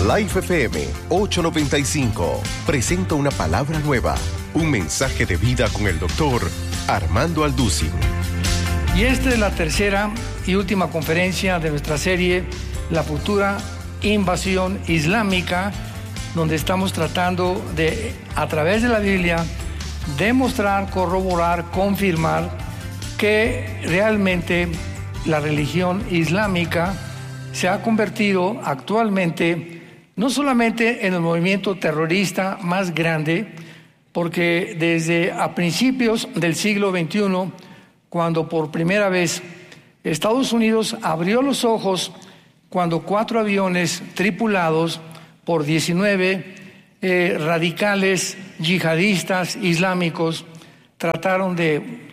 Life FM 895 presenta una palabra nueva, un mensaje de vida con el doctor Armando Alducin. Y esta es la tercera y última conferencia de nuestra serie, La futura invasión islámica, donde estamos tratando de, a través de la Biblia, demostrar, corroborar, confirmar que realmente la religión islámica se ha convertido actualmente no solamente en el movimiento terrorista más grande, porque desde a principios del siglo XXI, cuando por primera vez Estados Unidos abrió los ojos cuando 4 aviones tripulados por 19 radicales yihadistas islámicos trataron de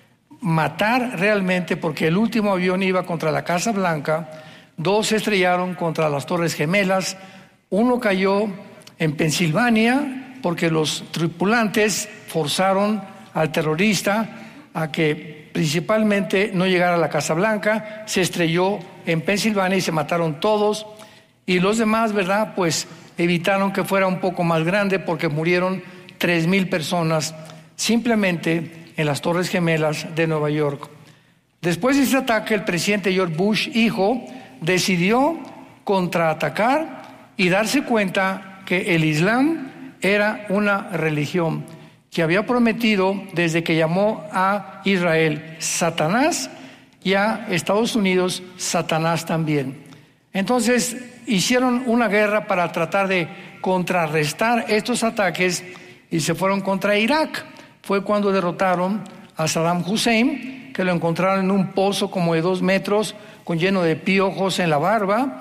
matar realmente, porque el último avión iba contra la Casa Blanca, 2 se estrellaron contra las Torres Gemelas, 1 cayó en Pensilvania porque los tripulantes forzaron al terrorista a que principalmente no llegara a la Casa Blanca, se estrelló en Pensilvania y se mataron todos, y los demás, ¿verdad?, pues evitaron que fuera un poco más grande porque murieron 3,000 personas simplemente en las Torres Gemelas de Nueva York. Después de ese ataque, el presidente George Bush, hijo, decidió contraatacar y darse cuenta que el Islam era una religión que había prometido, desde que llamó a Israel Satanás y a Estados Unidos Satanás también. Entonces hicieron una guerra para tratar de contrarrestar estos ataques y se fueron contra Irak. Fue cuando derrotaron a Saddam Hussein, que lo encontraron en un pozo como de 2 metros, con lleno de piojos en la barba,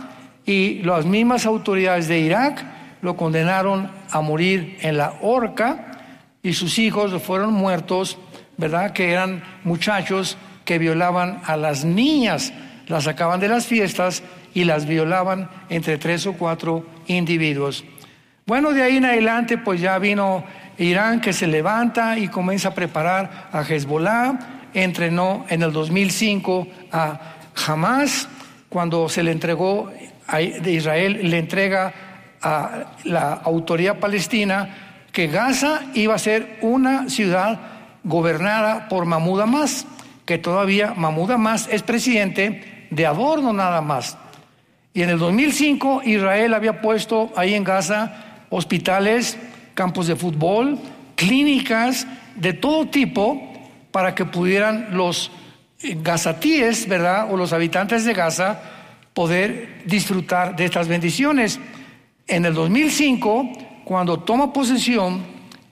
y las mismas autoridades de Irak lo condenaron a morir en la horca, y sus hijos fueron muertos, ¿verdad?, que eran muchachos que violaban a las niñas, las sacaban de las fiestas y las violaban entre 3 o 4 individuos. Bueno, de ahí en adelante pues ya vino Irán, que se levanta y comienza a preparar a Hezbollah. Entrenó en el 2005 a Hamas, cuando se le entregó de Israel, le entrega a la autoridad palestina que Gaza iba a ser una ciudad gobernada por Mahmoud Abbas, que todavía Mahmoud Abbas es presidente de adorno nada más. Y en el 2005 Israel había puesto ahí en Gaza hospitales, campos de fútbol, clínicas de todo tipo, para que pudieran los gazatíes, ¿verdad?, o los habitantes de Gaza poder disfrutar de estas bendiciones. En el 2005, cuando toma posesión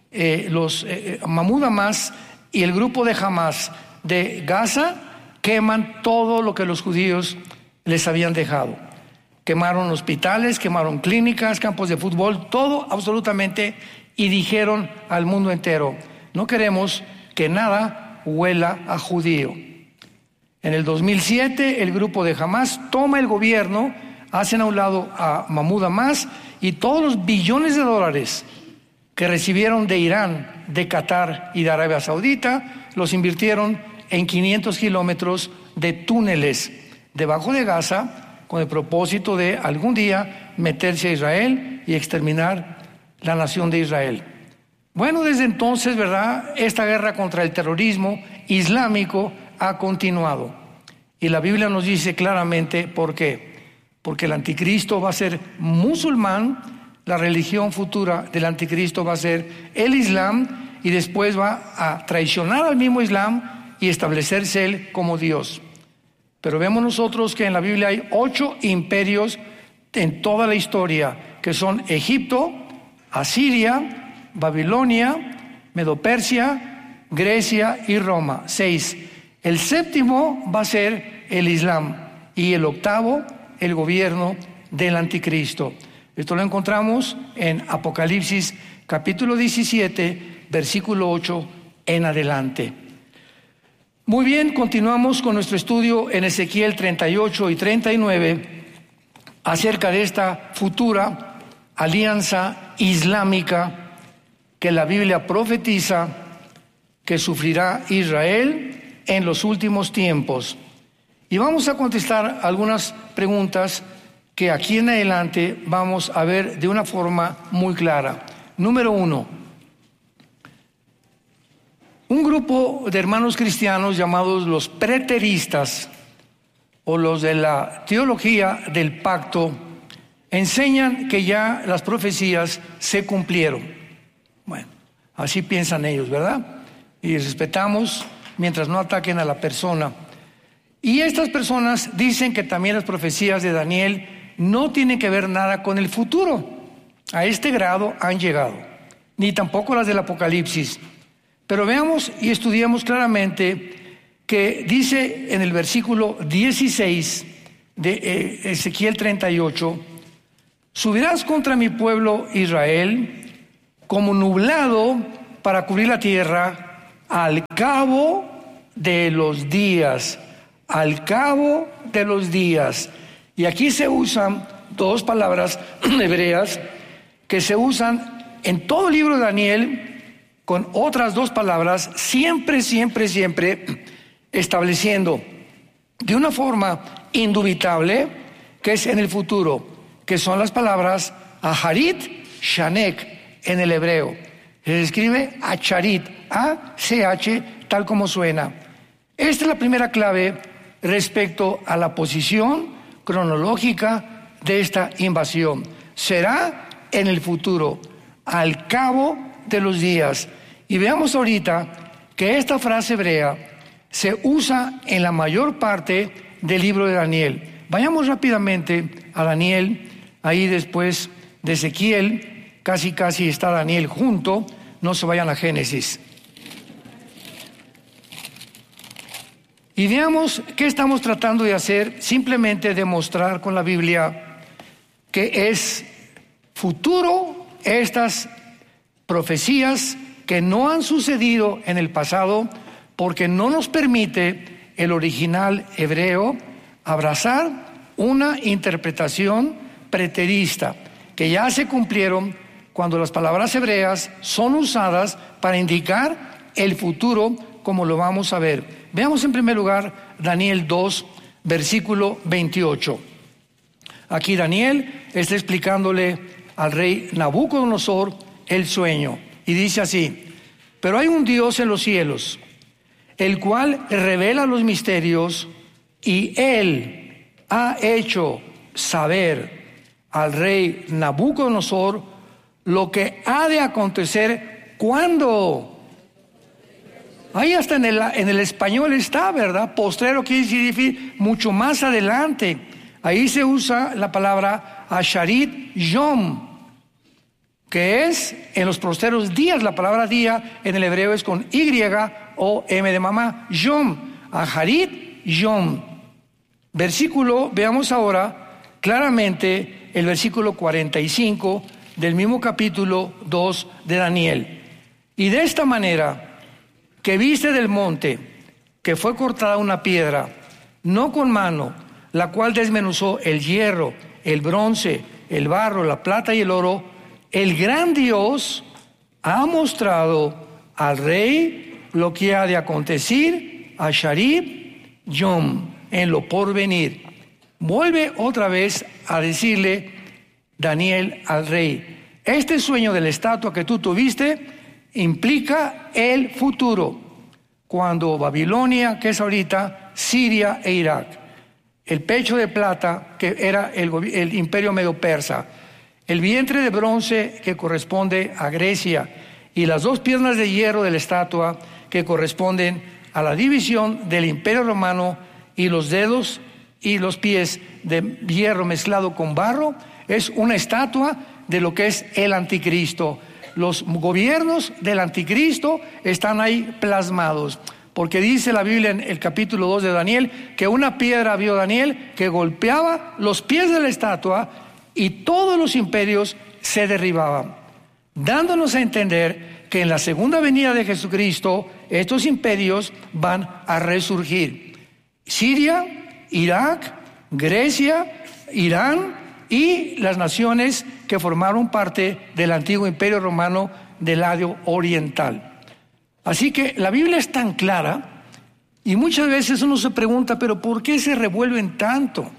Mahmoud Abbas y el grupo de Hamas de Gaza, queman todo lo que los judíos les habían dejado. Quemaron hospitales, quemaron clínicas, campos de fútbol, todo absolutamente, y dijeron al mundo entero: no queremos que nada huela a judío. En el 2007 el grupo de Hamas toma el gobierno, hacen a un lado a Mahmoud Abbas, y todos los billones de dólares que recibieron de Irán, de Qatar y de Arabia Saudita los invirtieron en 500 kilómetros de túneles debajo de Gaza, con el propósito de algún día meterse a Israel y exterminar la nación de Israel. Bueno, desde entonces, ¿verdad?, esta guerra contra el terrorismo islámico ha continuado. Y la Biblia nos dice claramente por qué. Porque el anticristo va a ser musulmán, la religión futura del anticristo va a ser el Islam, y después va a traicionar al mismo Islam y establecerse él como Dios. Pero vemos nosotros que en la Biblia hay 8 imperios en toda la historia, que son Egipto, Asiria, Babilonia, Medo-Persia, Grecia y Roma. 6. El 7º va a ser el Islam, y el 8º el gobierno del anticristo. Esto lo encontramos en Apocalipsis capítulo 17, versículo 8 en adelante. Muy bien, continuamos con nuestro estudio en Ezequiel 38 y 39 acerca de esta futura alianza islámica que la Biblia profetiza que sufrirá Israel en los últimos tiempos. Y vamos a contestar algunas preguntas que aquí en adelante vamos a ver de una forma muy clara. Número 1, un grupo de hermanos cristianos llamados los preteristas o los de la teología del pacto enseñan que ya las profecías se cumplieron. Bueno, así piensan ellos, ¿verdad? Y respetamos mientras no ataquen a la persona. Y estas personas dicen que también las profecías de Daniel no tienen que ver nada con el futuro. A este grado han llegado, ni tampoco las del Apocalipsis. Pero veamos y estudiemos claramente que dice en el versículo 16 de Ezequiel 38, subirás contra mi pueblo Israel como nublado para cubrir la tierra al cabo de los días. Al cabo de los días. Y aquí se usan dos palabras hebreas que se usan en todo el libro de Daniel con otras dos palabras, siempre estableciendo de una forma indubitable que es en el futuro, que son las palabras Aharit Shanek en el hebreo. Se escribe Acharit, A-C-H, tal como suena. Esta es la primera clave respecto a la posición cronológica de esta invasión. Será en el futuro, al cabo de los días. Y veamos ahorita que esta frase hebrea se usa en la mayor parte del libro de Daniel. Vayamos rápidamente a Daniel, ahí después de Ezequiel, casi está Daniel junto, no se vayan a Génesis. Y veamos qué estamos tratando de hacer, simplemente demostrar con la Biblia que es futuro estas profecías que no han sucedido en el pasado, porque no nos permite el original hebreo abrazar una interpretación preterista, que ya se cumplieron cuando las palabras hebreas son usadas para indicar el futuro, como lo vamos a ver. Veamos en primer lugar Daniel 2, versículo 28. Aquí Daniel está explicándole al rey Nabucodonosor el sueño. Y dice así: pero hay un Dios en los cielos, el cual revela los misterios, y él ha hecho saber al rey Nabucodonosor lo que ha de acontecer cuando. Ahí hasta en el español está, ¿verdad? Postrero quiere decir mucho más adelante. Ahí se usa la palabra Asharit Yom, que es en los postreros días. La palabra día en el hebreo es con Y o M de mamá. Yom, Asharit Yom. Versículo, veamos ahora claramente el versículo 45 del mismo capítulo 2 de Daniel. Y de esta manera que viste del monte, que fue cortada una piedra, no con mano, la cual desmenuzó el hierro, el bronce, el barro, la plata y el oro, el gran Dios ha mostrado al rey lo que ha de acontecer a Sharib Yom, en lo porvenir. Vuelve otra vez a decirle Daniel al rey: este sueño de la estatua que tú tuviste implica el futuro, cuando Babilonia, que es ahorita Siria e Irak, el pecho de plata, que era el imperio medio persa, el vientre de bronce, que corresponde a Grecia, y las dos piernas de hierro de la estatua, que corresponden a la división del imperio romano, y los dedos y los pies de hierro mezclado con barro, es una estatua de lo que es el anticristo. Los gobiernos del anticristo están ahí plasmados, porque dice la Biblia en el capítulo 2 de Daniel que una piedra vio Daniel que golpeaba los pies de la estatua y todos los imperios se derribaban, dándonos a entender que en la segunda venida de Jesucristo estos imperios van a resurgir. Siria, Irak, Grecia, Irán y las naciones que formaron parte del antiguo imperio romano del lado oriental. Así que la Biblia es tan clara, y muchas veces uno se pregunta, pero ¿por qué se revuelven tanto?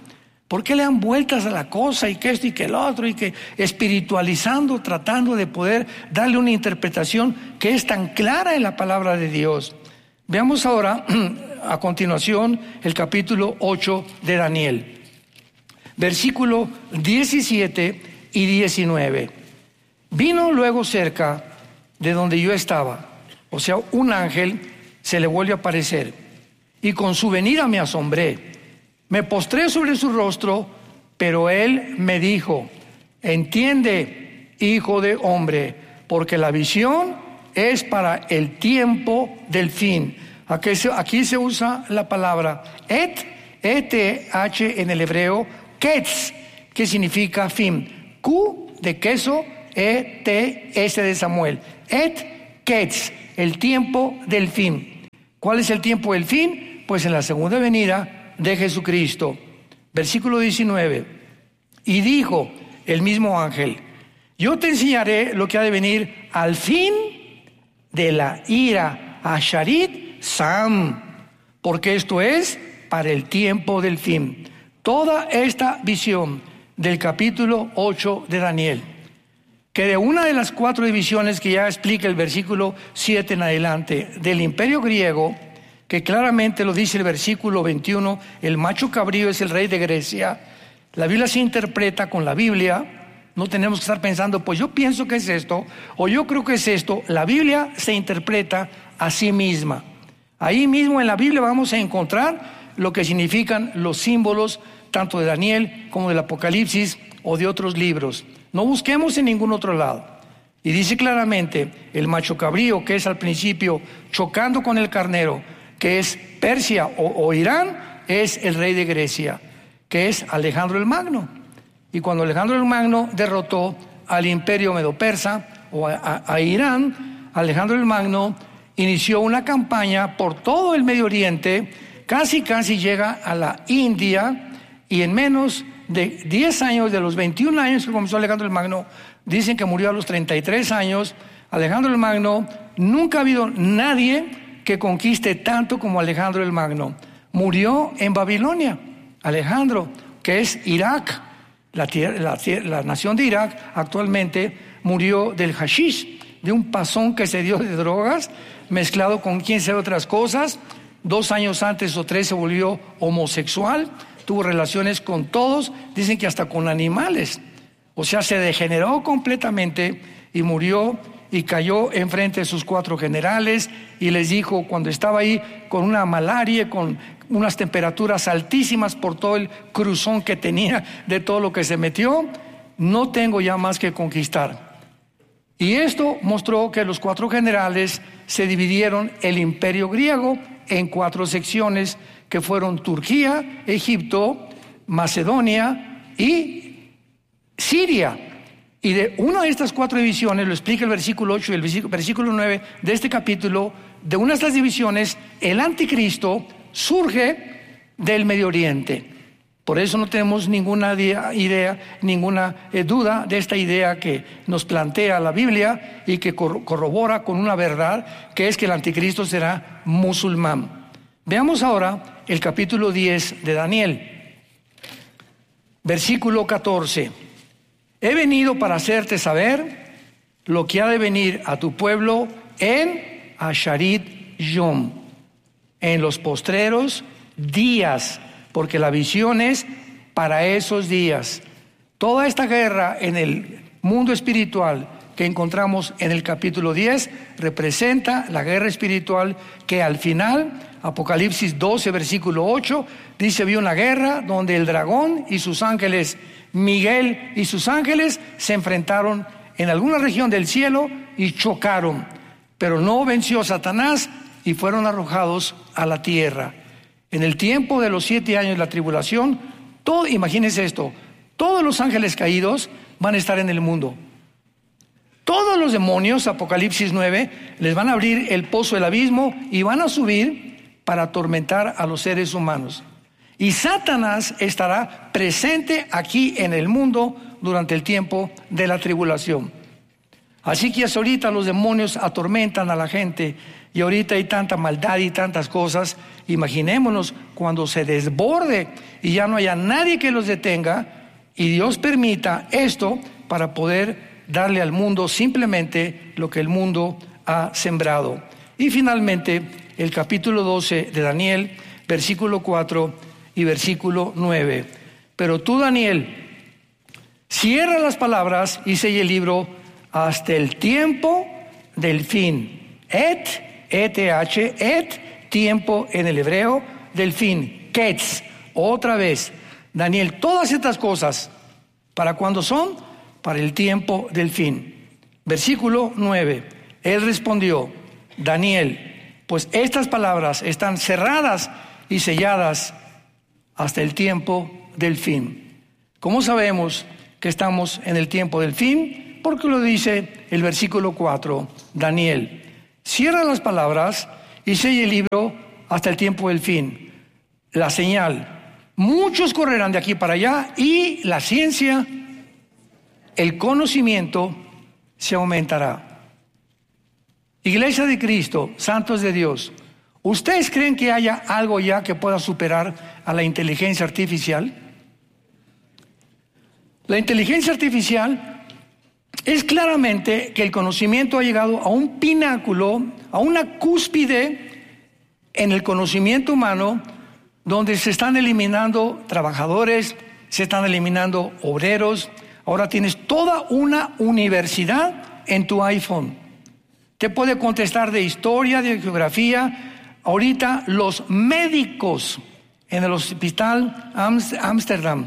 ¿Por qué le dan vueltas a la cosa y que esto y que el otro y que espiritualizando, tratando de poder darle una interpretación que es tan clara en la palabra de Dios? Veamos ahora a continuación el capítulo 8 de Daniel, versículo 17 y 19. Vino luego cerca de donde yo estaba, o sea, un ángel se le vuelve a aparecer, y con su venida me asombré. Me postré sobre su rostro, pero él me dijo: entiende, hijo de hombre, porque la visión es para el tiempo del fin. Aquí se usa la palabra ETH en el hebreo, ketz, que significa fin. Q de queso, ETS de Samuel. Ketz, el tiempo del fin. ¿Cuál es el tiempo del fin? Pues en la segunda venida de Jesucristo. Versículo 19. Y dijo el mismo ángel: yo te enseñaré lo que ha de venir al fin de la ira, Asharit Sam, porque esto es para el tiempo del fin. Toda esta visión del capítulo 8 de Daniel, que de una de las 4 divisiones que ya explica el versículo 7 en adelante, del imperio griego, que claramente lo dice el versículo 21, el macho cabrío es el rey de Grecia. La Biblia se interpreta con la Biblia, no tenemos que estar pensando, pues yo pienso que es esto, o yo creo que es esto. La Biblia se interpreta a sí misma. Ahí mismo en la Biblia vamos a encontrar lo que significan los símbolos, tanto de Daniel como del Apocalipsis o de otros libros. No busquemos en ningún otro lado. Y dice claramente, el macho cabrío, que es al principio chocando con el carnero, que es Persia o Irán, es el rey de Grecia, que es Alejandro el Magno. Y cuando Alejandro el Magno derrotó al imperio medo-persa o a Irán, Alejandro el Magno inició una campaña por todo el Medio Oriente, casi llega a la India, y en menos de 10 años, de los 21 años que comenzó Alejandro el Magno, dicen que murió a los 33 años. Alejandro el Magno, nunca ha habido nadie que conquiste tanto como Alejandro el Magno. Murió en Babilonia. Alejandro, que es Irak, la nación de Irak actualmente, murió del hashish, de un pasón que se dio de drogas, mezclado con quién sabe otras cosas. 2 años antes o 3 se volvió homosexual, tuvo relaciones con todos, dicen que hasta con animales. O sea, se degeneró completamente y murió, y cayó enfrente de sus 4 generales y les dijo, cuando estaba ahí con una malaria, con unas temperaturas altísimas por todo el cruzón que tenía de todo lo que se metió: no tengo ya más que conquistar. Y esto mostró que los 4 generales se dividieron el imperio griego en 4 secciones, que fueron Turquía, Egipto, Macedonia y Siria. Y de una de estas 4 divisiones, lo explica el versículo 8 y el versículo 9 de este capítulo, de una de estas divisiones, el anticristo surge del Medio Oriente. Por eso no tenemos ninguna idea, ninguna duda de esta idea que nos plantea la Biblia y que corrobora con una verdad, que es que el anticristo será musulmán. Veamos ahora el capítulo 10 de Daniel, versículo 14. He venido para hacerte saber lo que ha de venir a tu pueblo en Asharit Yom, en los postreros días, porque la visión es para esos días. Toda esta guerra en el mundo espiritual que encontramos en el capítulo 10 representa la guerra espiritual que al final, Apocalipsis 12, versículo 8, dice: había una guerra donde el dragón y sus ángeles, Miguel y sus ángeles, se enfrentaron en alguna región del cielo y chocaron, pero no venció Satanás y fueron arrojados a la tierra. En el tiempo de los 7 años de la tribulación, imagínense esto, todos los ángeles caídos van a estar en el mundo. Todos los demonios, Apocalipsis 9, les van a abrir el pozo del abismo y van a subir para atormentar a los seres humanos. Y Satanás estará presente aquí en el mundo durante el tiempo de la tribulación. Así que ahorita los demonios atormentan a la gente, y ahorita hay tanta maldad y tantas cosas, Imaginémonos cuando se desborde y ya no haya nadie que los detenga y Dios permita esto para poder darle al mundo simplemente lo que el mundo ha sembrado. Y finalmente, el capítulo 12 de Daniel, versículo 4 y versículo 9. Pero tú, Daniel, cierra las palabras y sella el libro hasta el tiempo del fin. Tiempo en el hebreo del fin. Ketz, otra vez. Daniel, todas estas cosas, ¿para cuándo son? Para el tiempo del fin. Versículo 9. Él respondió, Daniel, pues estas palabras están cerradas y selladas hasta el tiempo del fin. ¿Cómo sabemos que estamos en el tiempo del fin? Porque lo dice el versículo 4. Daniel, cierra las palabras y sella el libro hasta el tiempo del fin. La señal. Muchos correrán de aquí para allá y la ciencia, el conocimiento se aumentará. Iglesia de Cristo, santos de Dios, ¿ustedes creen que haya algo ya que pueda superar a la inteligencia artificial? La inteligencia artificial es claramente que el conocimiento ha llegado a un pináculo, a una cúspide en el conocimiento humano, donde se están eliminando trabajadores, se están eliminando obreros. Ahora tienes toda una universidad en tu iPhone. Te puede contestar de historia, de geografía. Ahorita los médicos en el hospital Amsterdam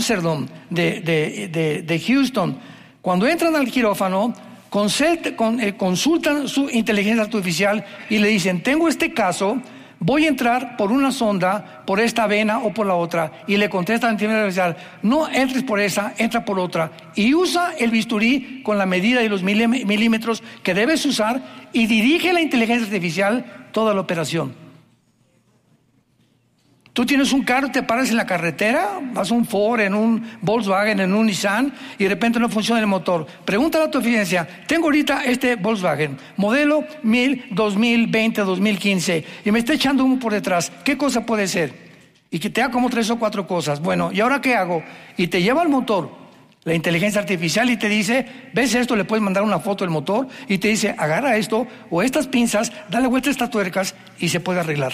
de Houston, cuando entran al quirófano, consultan su inteligencia artificial y le dicen, tengo este caso, voy a entrar por una sonda, por esta vena o por la otra, y le contesta la inteligencia artificial, no entres por esa, entra por otra, y usa el bisturí con la medida de los milímetros que debes usar y dirige la inteligencia artificial toda la operación. Tú tienes un carro, te paras en la carretera, vas a un Ford, en un Volkswagen, en un Nissan, y de repente no funciona el motor. Pregúntale a tu eficiencia, tengo ahorita este Volkswagen, modelo 2020, 2015, y me está echando humo por detrás. ¿Qué cosa puede ser? Y que te da como 3 o 4 cosas. Bueno, ¿y ahora qué hago? Y te lleva al motor, la inteligencia artificial, y te dice, ¿ves esto? Le puedes mandar una foto del motor, y te dice, agarra esto, o estas pinzas, dale vuelta a estas tuercas, y se puede arreglar.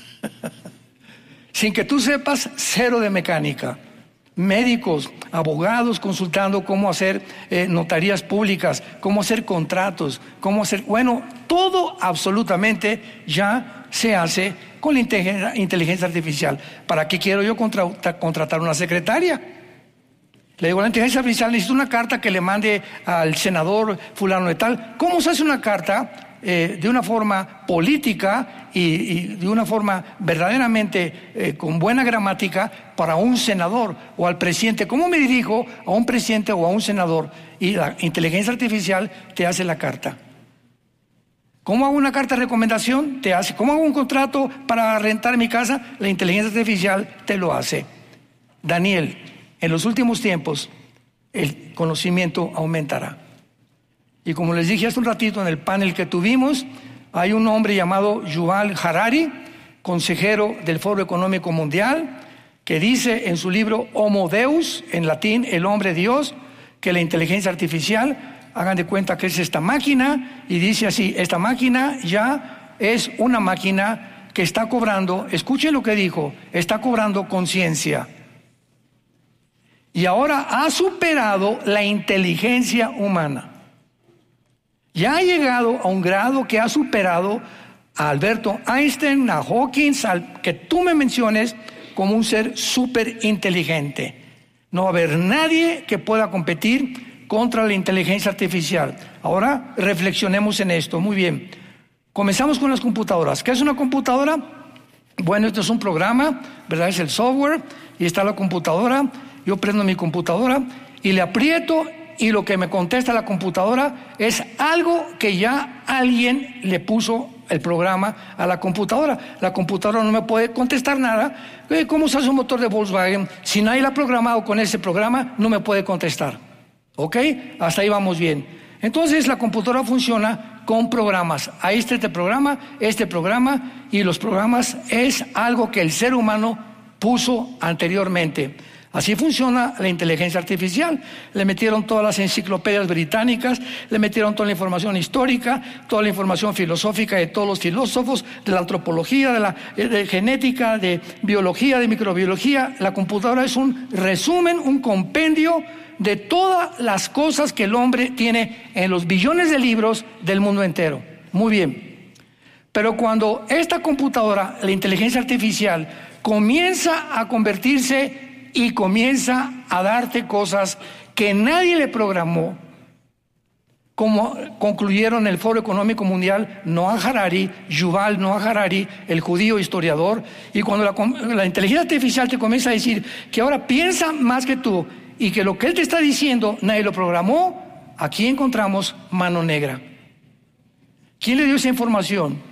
Sin que tú sepas, cero de mecánica. Médicos, abogados consultando cómo hacer notarías públicas, cómo hacer contratos, bueno, todo absolutamente ya se hace con la inteligencia artificial. ¿Para qué quiero yo contratar una secretaria? Le digo a la inteligencia artificial, necesito una carta que le mande al senador fulano de tal. ¿Cómo se hace una carta? De una forma política y de una forma verdaderamente con buena gramática para un senador o al presidente. ¿Cómo me dirijo a un presidente o a un senador? Y la inteligencia artificial te hace la carta. ¿Cómo hago una carta de recomendación? Te hace. ¿Cómo hago un contrato para rentar mi casa? La inteligencia artificial te lo hace. Daniel, en los últimos tiempos el conocimiento aumentará. Y como les dije hace un ratito en el panel que tuvimos, hay un hombre llamado Yuval Harari, consejero del Foro Económico Mundial, que dice en su libro Homo Deus, en latín, el hombre Dios, que la inteligencia artificial, hagan de cuenta que es esta máquina, y dice así, esta máquina ya es una máquina que está cobrando, escuchen lo que dijo, está cobrando conciencia. Y ahora ha superado la inteligencia humana. Ya ha llegado a un grado que ha superado a Alberto Einstein, a Hawkins, al que tú me menciones como un ser súper inteligente. No va a haber nadie que pueda competir contra la inteligencia artificial. Ahora reflexionemos en esto. Muy bien. Comenzamos con las computadoras. ¿Qué es una computadora? Bueno, esto es un programa, ¿verdad? Es el software y está la computadora. Yo prendo mi computadora y le aprieto y lo que me contesta la computadora es algo que ya alguien le puso el programa a la computadora. La computadora no me puede contestar nada. ¿Cómo se hace un motor de Volkswagen? Si nadie la ha programado con ese programa, no me puede contestar. ¿Ok? Hasta ahí vamos bien. Entonces la computadora funciona con programas. Ahí está este programa, y los programas es algo que el ser humano puso anteriormente. Así funciona la inteligencia artificial. Le metieron todas las enciclopedias británicas, le metieron toda la información histórica, toda la información filosófica de todos los filósofos, de la antropología, de genética, de biología, de microbiología. La computadora es un resumen, un compendio de todas las cosas que el hombre tiene en los billones de libros del mundo entero. Muy bien. Pero cuando esta computadora, la inteligencia artificial, comienza a convertirse y comienza a darte cosas que nadie le programó, como concluyeron en el Foro Económico Mundial Noah Harari, Yuval Noah Harari, el judío historiador. Y cuando la inteligencia artificial te comienza a decir que ahora piensa más que tú y que lo que él te está diciendo nadie lo programó, aquí encontramos mano negra. ¿Quién le dio esa información?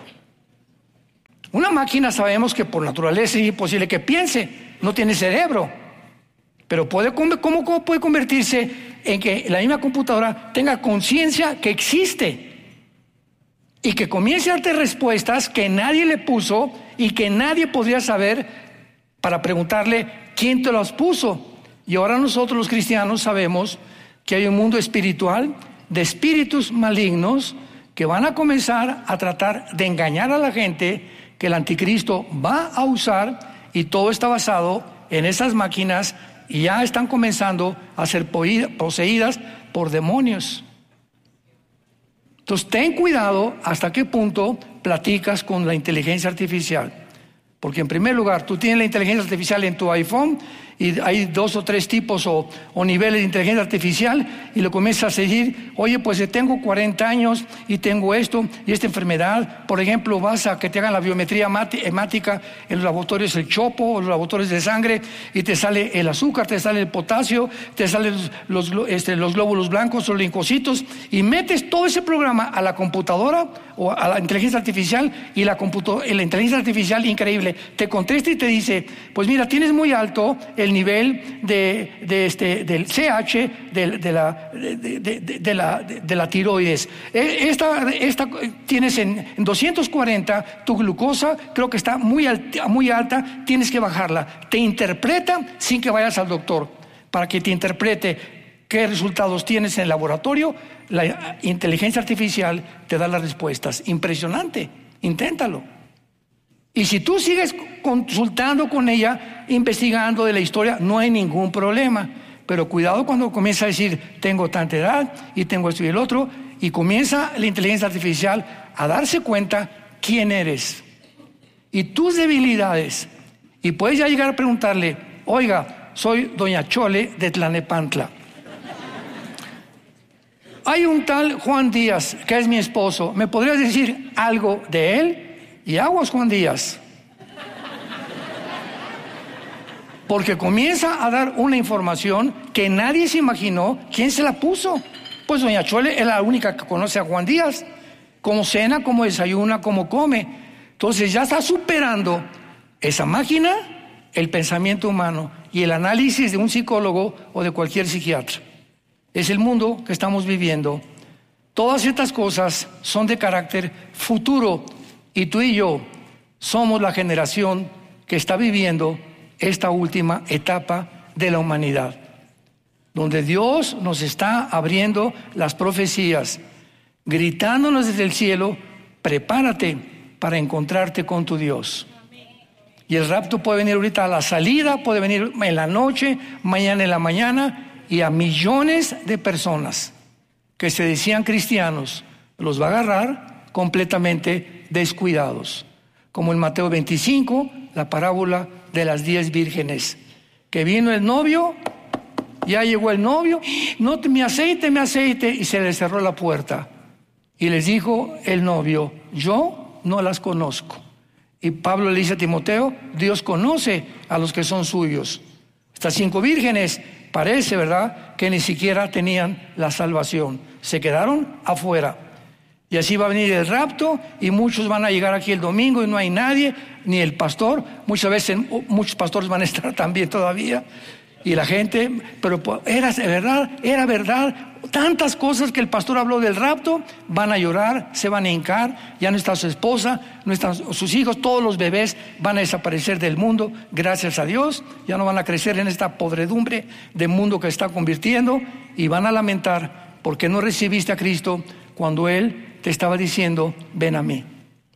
Una máquina sabemos que por naturaleza es imposible que piense, no tiene cerebro, pero ¿cómo puede convertirse en que la misma computadora tenga conciencia que existe y que comience a darte respuestas que nadie le puso y que nadie podría saber para preguntarle quién te las puso? Y ahora nosotros los cristianos sabemos que hay un mundo espiritual de espíritus malignos que van a comenzar a tratar de engañar a la gente, que el anticristo va a usar, y todo está basado en esas máquinas y ya están comenzando a ser poseídas por demonios. Entonces ten cuidado hasta qué punto platicas con la inteligencia artificial, porque en primer lugar tú tienes la inteligencia artificial en tu iPhone y hay 2 o 3 tipos o niveles de inteligencia artificial, y lo comienzas a decir: oye, pues tengo 40 años y tengo esto y esta enfermedad. Por ejemplo, vas a que te hagan la biometría hemática en los laboratorios del Chopo o los laboratorios de sangre, y te sale el azúcar, te sale el potasio, te salen los glóbulos blancos o linfocitos, y metes todo ese programa a la computadora o a la inteligencia artificial, y la inteligencia artificial, increíble, te contesta y te dice: pues mira, tienes muy alto el nivel del CH de la tiroides. Esta tienes en 240, tu glucosa creo que está muy alta, tienes que bajarla. Te interpreta sin que vayas al doctor, para que te interprete qué resultados tienes en el laboratorio. La inteligencia artificial te da las respuestas. Impresionante, inténtalo. Y si tú sigues consultando con ella, investigando de la historia, no hay ningún problema. Pero cuidado cuando comienza a decir: tengo tanta edad y tengo esto y el otro, y comienza la inteligencia artificial a darse cuenta quién eres y tus debilidades. Y puedes ya llegar a preguntarle: oiga, soy doña Chole de Tlanepantla. Hay un tal Juan Díaz que es mi esposo, ¿me podrías decir algo de él? Y aguas, Juan Díaz, porque comienza a dar una información que nadie se imaginó quién se la puso. Pues doña Chole es la única que conoce a Juan Díaz, cómo cena, cómo desayuna, cómo come. Entonces ya está superando esa máquina, el pensamiento humano y el análisis de un psicólogo o de cualquier psiquiatra. Es el mundo que estamos viviendo. Todas estas cosas son de carácter futuro, y tú y yo somos la generación que está viviendo esta última etapa de la humanidad, donde Dios nos está abriendo las profecías, gritándonos desde el cielo: prepárate para encontrarte con tu Dios. Y el rapto puede venir ahorita a la salida, puede venir en la noche, mañana en la mañana, y a millones de personas que se decían cristianos los va a agarrar completamente descuidados, como en Mateo 25, la parábola de las 10 vírgenes, que vino el novio, ya llegó el novio, no, mi aceite, y se les cerró la puerta, y les dijo el novio: yo no las conozco. Y Pablo le dice a Timoteo: Dios conoce a los que son suyos. Estas 5 vírgenes parece, ¿verdad?, que ni siquiera tenían la salvación, se quedaron afuera. Y así va a venir el rapto, y muchos van a llegar aquí el domingo y no hay nadie, ni el pastor. Muchas veces muchos pastores van a estar también todavía. Y la gente, pero era verdad, tantas cosas que el pastor habló del rapto, van a llorar, se van a hincar, ya no está su esposa, no están sus hijos, todos los bebés van a desaparecer del mundo, gracias a Dios, ya no van a crecer en esta podredumbre de mundo que está convirtiendo, y van a lamentar porque no recibiste a Cristo cuando Él te estaba diciendo, ven a mí.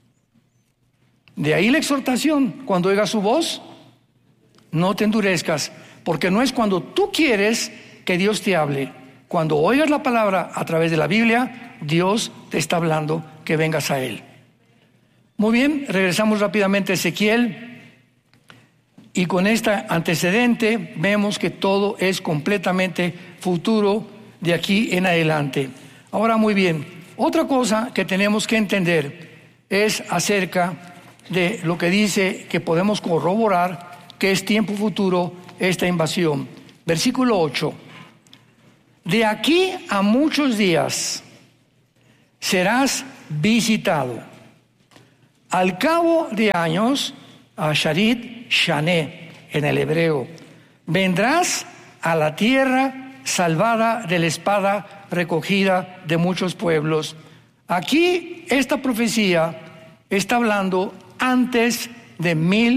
De ahí la exhortación, cuando oigas su voz, no te endurezcas, porque no es cuando tú quieres que Dios te hable. Cuando oigas la palabra a través de la Biblia, Dios te está hablando que vengas a Él. Muy bien, regresamos rápidamente a Ezequiel. Y con este antecedente vemos que todo es completamente futuro de aquí en adelante. Ahora, muy bien, otra cosa que tenemos que entender es acerca de lo que dice que podemos corroborar que es tiempo futuro esta invasión. Versículo 8. De aquí a muchos días serás visitado. Al cabo de años, Asharit Shané en el hebreo, vendrás a la tierra salvada de la espada recogida de muchos pueblos. Aquí esta profecía está hablando antes de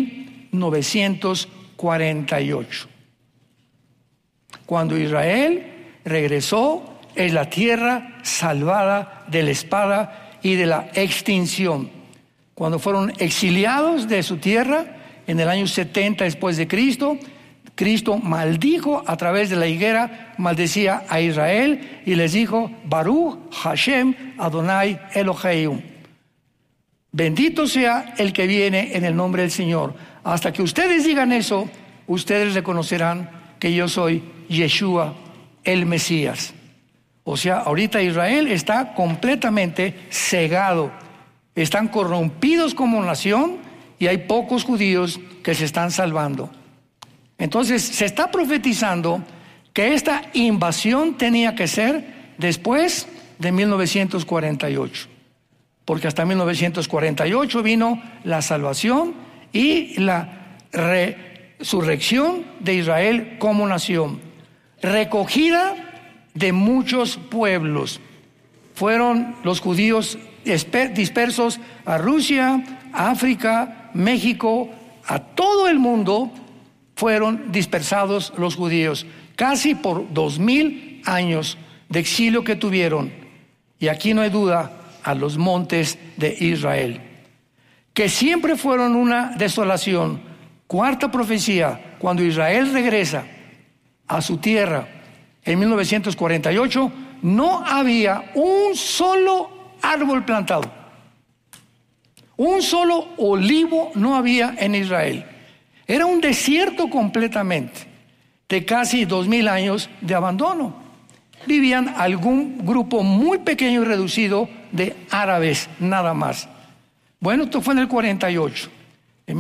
1948. Cuando Israel regresó, es la tierra salvada de la espada y de la extinción. Cuando fueron exiliados de su tierra en el año 70 después de Cristo, Cristo maldijo a través de la higuera, maldecía a Israel y les dijo, Baruch Hashem Adonai Eloheinu. Bendito sea el que viene en el nombre del Señor. Hasta que ustedes digan eso, ustedes reconocerán que yo soy Yeshua, el Mesías. O sea, ahorita Israel está completamente cegado. Están corrompidos como nación y hay pocos judíos que se están salvando. Entonces, se está profetizando que esta invasión tenía que ser después de 1948. Porque hasta 1948 vino la salvación y la resurrección de Israel como nación, recogida de muchos pueblos. Fueron los judíos dispersos a Rusia, África, México, a todo el mundo fueron dispersados los judíos, casi por 2000 años de exilio que tuvieron. Y aquí no hay duda, a los montes de Israel, que siempre fueron una desolación. Cuarta profecía, cuando Israel regresa a su tierra en 1948, no había un solo árbol plantado, un solo olivo no había en Israel. Era un desierto completamente, de casi 2000 años de abandono. Vivían algún grupo muy pequeño y reducido de árabes, nada más. Bueno, esto fue en el 48. En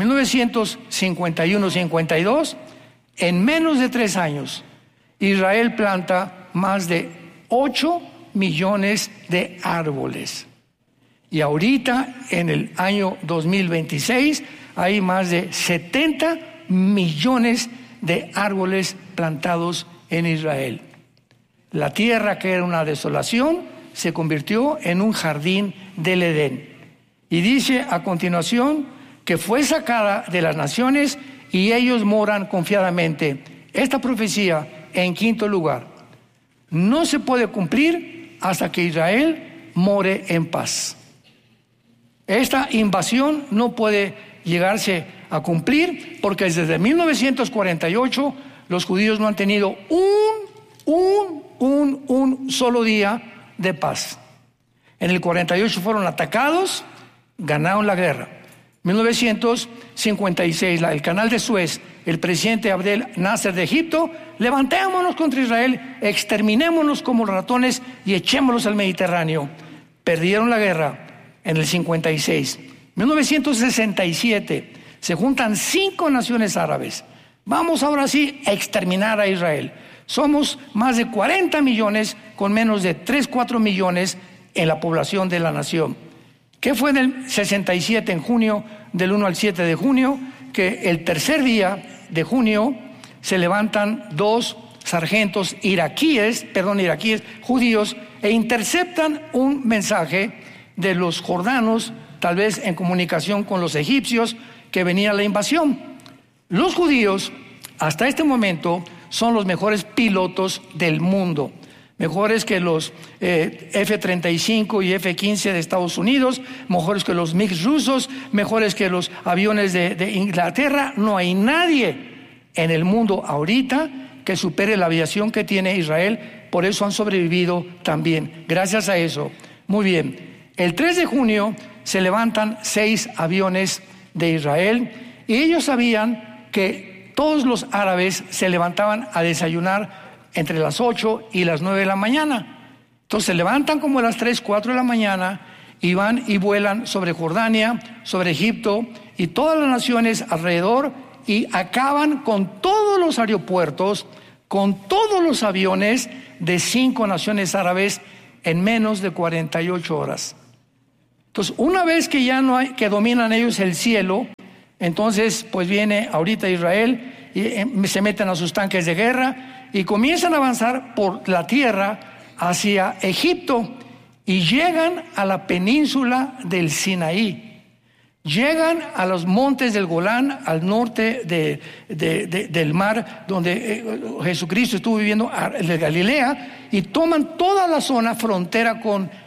1951-52, en menos de 3 años, Israel planta más de 8 millones de árboles. Y ahorita, en el año 2026, hay más de 70 millones de árboles plantados en Israel. La tierra, que era una desolación, se convirtió en un jardín del Edén. Y dice a continuación que fue sacada de las naciones y ellos moran confiadamente. Esta profecía, en quinto lugar, no se puede cumplir hasta que Israel more en paz. Esta invasión no puede llegarse a cumplir porque desde 1948 los judíos no han tenido un solo día de paz. En el 48 fueron atacados, ganaron la guerra. 1956, el canal de Suez, el presidente Abdel Nasser de Egipto, levantémonos contra Israel, exterminémonos como ratones y echémoslos al Mediterráneo. Perdieron la guerra en el 56. 1967, se juntan 5 naciones árabes. Vamos ahora sí a exterminar a Israel. Somos más de 40 millones con menos de 3-4 millones en la población de la nación. ¿Qué fue en el 67, en junio, del 1 al 7 de junio? Que el tercer día de junio se levantan dos sargentos judíos, e interceptan un mensaje de los jordanos, tal vez en comunicación con los egipcios, que venía la invasión. Los judíos, hasta este momento, son los mejores pilotos del mundo, mejores que los F-35 y F-15 de Estados Unidos, mejores que los MiG rusos, mejores que los aviones de Inglaterra. No hay nadie en el mundo ahorita que supere la aviación que tiene Israel. Por eso han sobrevivido también, gracias a eso. Muy bien, el 3 de junio se levantan 6 aviones de Israel, y ellos sabían que todos los árabes se levantaban a desayunar entre las 8 y las 9 de la mañana. Entonces se levantan como a las 3, 4 de la mañana y van y vuelan sobre Jordania, sobre Egipto y todas las naciones alrededor, y acaban con todos los aeropuertos, con todos los aviones de 5 naciones árabes en menos de 48 horas. Entonces, una vez que ya no hay, que dominan ellos el cielo, entonces pues viene ahorita Israel y se meten a sus tanques de guerra y comienzan a avanzar por la tierra hacia Egipto, y llegan a la península del Sinaí, llegan a los montes del Golán, al norte del mar donde Jesucristo estuvo viviendo, de Galilea, y toman toda la zona frontera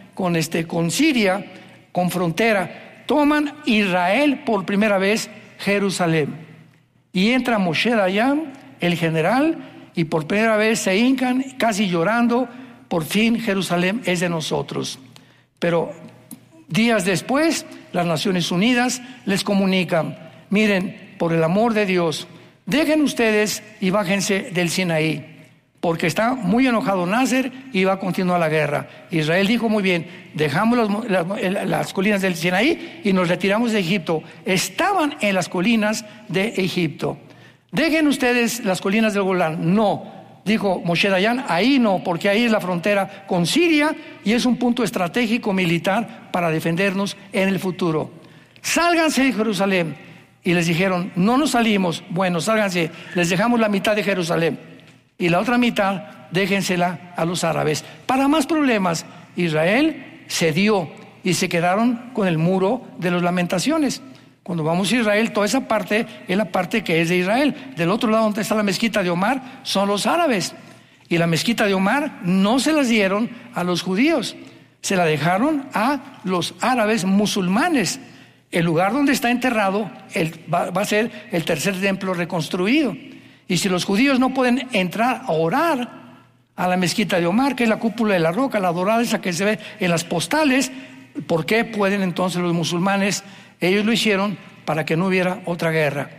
con Siria, con frontera. Toman Israel por primera vez, Jerusalén, y entra Moshe Dayan, el general, y por primera vez se hincan casi llorando: por fin Jerusalén es de nosotros. Pero días después, las Naciones Unidas les comunican: miren, por el amor de Dios, dejen ustedes y bájense del Sinaí, porque está muy enojado Nasser y va a continuar la guerra. Israel dijo: muy bien, dejamos las colinas del Sinaí y nos retiramos de Egipto. Estaban en las colinas de Egipto. Dejen ustedes las colinas del Golán. No, dijo Moshe Dayan, ahí no, porque ahí es la frontera con Siria y es un punto estratégico militar para defendernos en el futuro. Sálganse de Jerusalén. Y les dijeron: no nos salimos. Bueno, sálganse, les dejamos la mitad de Jerusalén y la otra mitad déjensela a los árabes. Para más problemas, Israel cedió y se quedaron con el muro de las lamentaciones. Cuando vamos a Israel, toda esa parte es la parte que es de Israel. Del otro lado, donde está la mezquita de Omar, son los árabes. Y la mezquita de Omar no se las dieron a los judíos, se la dejaron a los árabes musulmanes. El lugar donde está enterrado va a ser el tercer templo reconstruido. Y si los judíos no pueden entrar a orar a la mezquita de Omar, que es la cúpula de la roca, la dorada esa que se ve en las postales, ¿por qué pueden entonces los musulmanes? Ellos lo hicieron para que no hubiera otra guerra.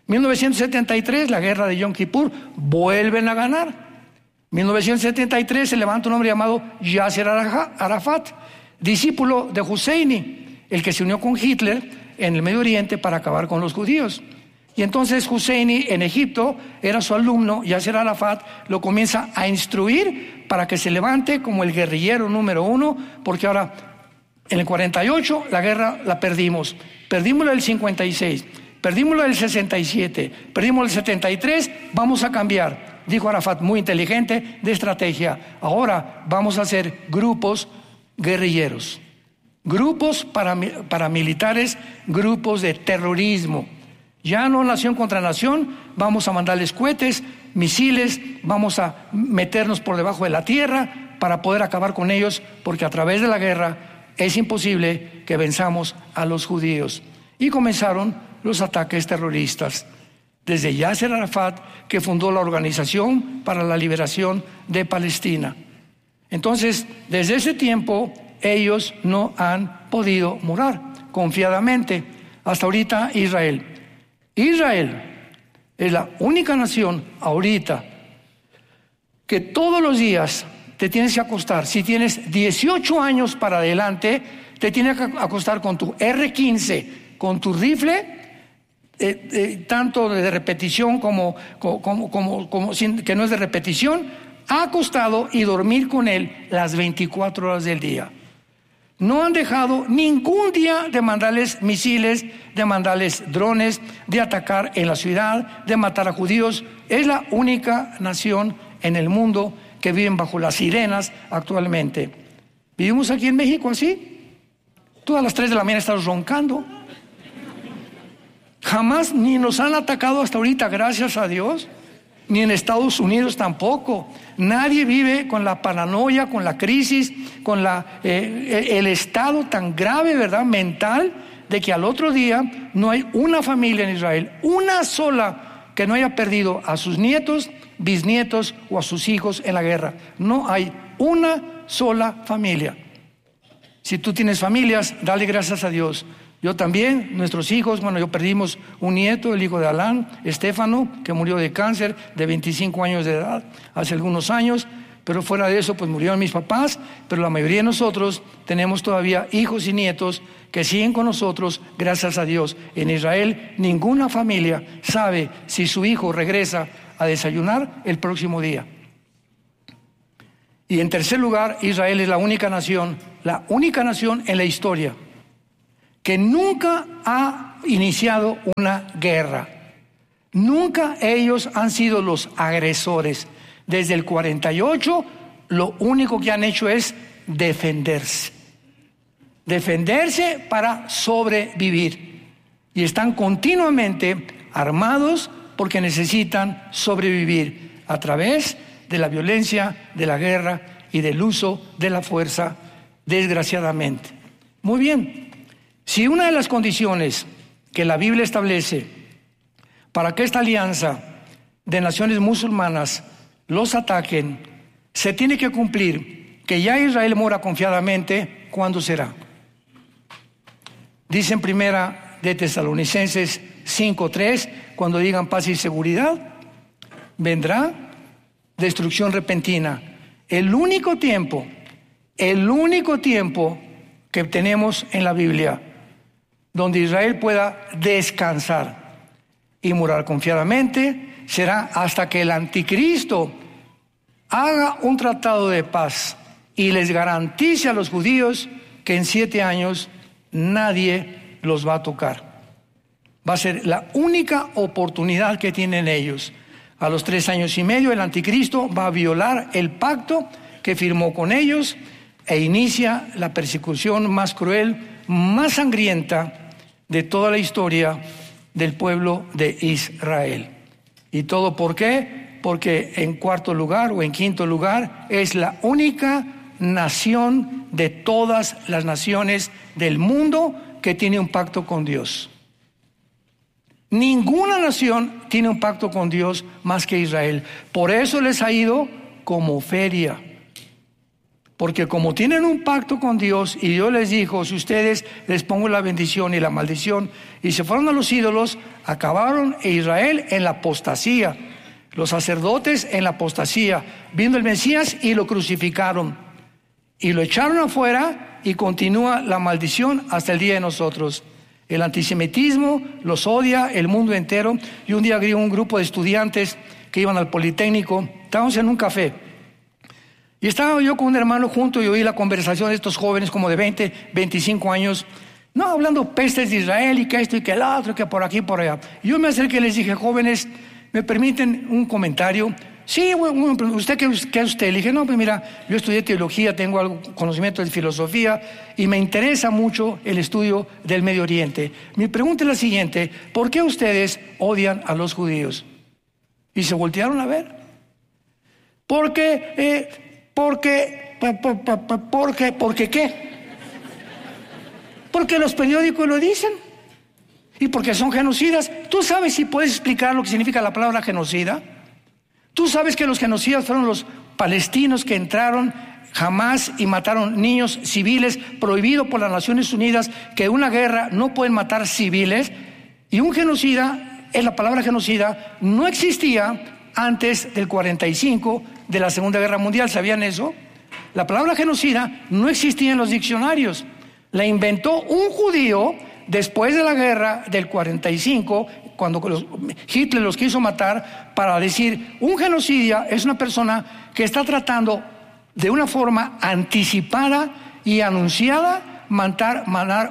1973, la guerra de Yom Kippur, vuelven a ganar. 1973 se levanta un hombre llamado Yasser Arafat, discípulo de Husseini, el que se unió con Hitler en el Medio Oriente para acabar con los judíos. Y entonces Husseini en Egipto era su alumno. Yasser Arafat lo comienza a instruir para que se levante como el guerrillero número 1, porque ahora en el 48 la guerra la perdimos la del 56, perdimos la del 67, perdimos el 73, vamos a cambiar. Dijo Arafat, muy inteligente, de estrategia: ahora vamos a hacer grupos guerrilleros, grupos paramilitares, grupos de terrorismo. Ya no nación contra nación, vamos a mandarles cohetes, misiles, vamos a meternos por debajo de la tierra para poder acabar con ellos, porque a través de la guerra es imposible que venzamos a los judíos. Y comenzaron los ataques terroristas, desde Yasser Arafat, que fundó la Organización para la Liberación de Palestina. Entonces, desde ese tiempo, ellos no han podido morar confiadamente. Hasta ahorita Israel es la única nación ahorita que todos los días te tienes que acostar. Si tienes 18 años para adelante, te tienes que acostar con tu R-15, con tu rifle, tanto de repetición como que no es de repetición, acostado, y dormir con él las 24 horas del día. No han dejado ningún día de mandarles misiles, de mandarles drones, de atacar en la ciudad, de matar a judíos. Es la única nación en el mundo que viven bajo las sirenas actualmente. ¿Vivimos aquí en México así? Tú a las 3 de la mañana estás roncando. Jamás ni nos han atacado hasta ahorita, gracias a Dios. Ni en Estados Unidos tampoco. Nadie vive con la paranoia, con la crisis, con el estado tan grave, ¿verdad?, mental, de que al otro día no hay una familia en Israel, una sola, que no haya perdido a sus nietos, bisnietos o a sus hijos en la guerra. No hay una sola familia. Si tú tienes familias, dale gracias a Dios. Yo también, nuestros hijos, yo perdimos un nieto, el hijo de Alán, Estefano, que murió de cáncer de 25 años de edad, hace algunos años, pero fuera de eso, pues murieron mis papás, pero la mayoría de nosotros tenemos todavía hijos y nietos que siguen con nosotros, gracias a Dios. En Israel, ninguna familia sabe si su hijo regresa a desayunar el próximo día. Y en tercer lugar, Israel es la única nación en la historia que nunca ha iniciado una guerra. Nunca ellos han sido los agresores. Desde el 48, lo único que han hecho es defenderse. Defenderse para sobrevivir. Y están continuamente armados porque necesitan sobrevivir a través de la violencia, de la guerra y del uso de la fuerza, desgraciadamente. Muy bien. Si una de las condiciones que la Biblia establece para que esta alianza de naciones musulmanas los ataquen, se tiene que cumplir que ya Israel mora confiadamente, ¿cuándo será? Dice en primera de Tesalonicenses 5:3, cuando digan paz y seguridad, vendrá destrucción repentina. El único tiempo que tenemos en la Biblia donde Israel pueda descansar y morar confiadamente será hasta que el anticristo haga un tratado de paz y les garantice a los judíos que en 7 años nadie los va a tocar. Va a ser la única oportunidad que tienen ellos. A los 3 años y medio el anticristo va a violar el pacto que firmó con ellos e inicia la persecución más cruel, más sangrienta de toda la historia del pueblo de Israel. ¿Y todo por qué? Porque en cuarto lugar o en quinto lugar es la única nación de todas las naciones del mundo que tiene un pacto con Dios. Ninguna nación tiene un pacto con Dios más que Israel. Por eso les ha ido como feria. Porque como tienen un pacto con Dios y Dios les dijo, si ustedes les pongo la bendición y la maldición, y se fueron a los ídolos, acabaron Israel en la apostasía, los sacerdotes en la apostasía, vino el Mesías y lo crucificaron, y lo echaron afuera y continúa la maldición hasta el día de nosotros. El antisemitismo los odia el mundo entero. Y un día vi un grupo de estudiantes que iban al Politécnico, estábamos en un café, y estaba yo con un hermano junto y oí la conversación de estos jóvenes como de 20, 25 años, no, hablando pestes de Israel y que esto y que el otro, que por aquí y por allá. Y yo me acerqué y les dije, jóvenes, ¿me permiten un comentario? Sí, bueno, ¿usted qué es usted? Le dije, no, pues mira, yo estudié teología, tengo algo conocimiento de filosofía y me interesa mucho el estudio del Medio Oriente. Mi pregunta es la siguiente, ¿por qué ustedes odian a los judíos? Y se voltearon a ver. ¿Por qué qué? Porque los periódicos lo dicen y porque son genocidas. ¿Tú sabes si puedes explicar lo que significa la palabra genocida? ¿Tú sabes que los genocidas fueron los palestinos que entraron jamás y mataron niños civiles? Prohibido por las Naciones Unidas que en una guerra no pueden matar civiles. Y un genocida, la palabra genocida no existía antes del 45 de la Segunda Guerra Mundial. ¿Sabían eso? La palabra genocida no existía en los diccionarios. La inventó un judío después de la guerra del 45, cuando Hitler los quiso matar, para decir, un genocida es una persona que está tratando de una forma anticipada y anunciada matar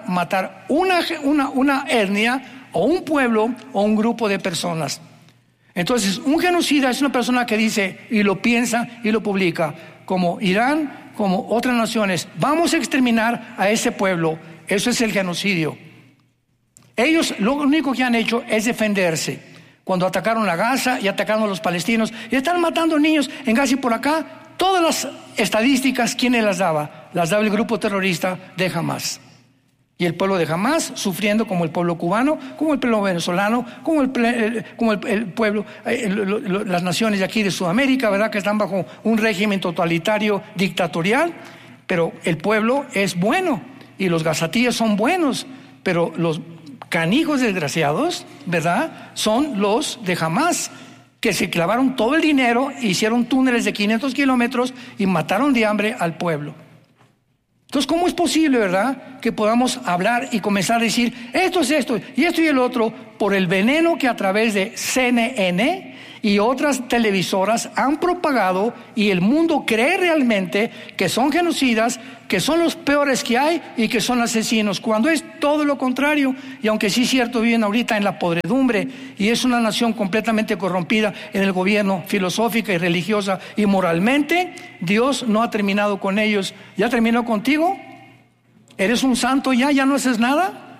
una etnia o un pueblo o un grupo de personas. Entonces, un genocida es una persona que dice y lo piensa y lo publica, como Irán, como otras naciones, vamos a exterminar a ese pueblo. Eso es el genocidio. Ellos lo único que han hecho es defenderse. Cuando atacaron a Gaza y atacaron a los palestinos y están matando niños en Gaza y por acá, todas las estadísticas, ¿quién las daba? Las daba el grupo terrorista de Hamás. Y el pueblo de Hamás sufriendo como el pueblo cubano, como el pueblo venezolano, como el pueblo, las naciones de aquí de Sudamérica, ¿verdad? Que están bajo un régimen totalitario, dictatorial. Pero el pueblo es bueno y los gazatíes son buenos, pero los canijos desgraciados, ¿verdad? Son los de Hamás, que se clavaron todo el dinero, hicieron túneles de 500 kilómetros y mataron de hambre al pueblo. Entonces, ¿cómo es posible, verdad, que podamos hablar y comenzar a decir esto es esto y esto y el otro por el veneno que a través de CNN y otras televisoras han propagado y el mundo cree realmente que son genocidas, que son los peores que hay y que son asesinos, cuando es todo lo contrario? Y aunque sí es cierto, viven ahorita en la podredumbre y es una nación completamente corrompida en el gobierno, filosófica y religiosa y moralmente, Dios no ha terminado con ellos. ¿Ya terminó contigo? ¿Eres un santo ya? ¿Ya no haces nada?